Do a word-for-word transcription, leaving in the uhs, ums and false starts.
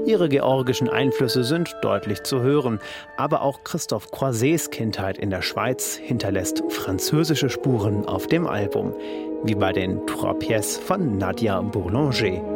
Ihre georgischen Einflüsse sind deutlich zu hören. Aber auch Christophe Croiset's Kindheit in der Schweiz hinterlässt französische Spuren auf dem Album. Wie bei den Trois Pièces von Nadia Boulanger.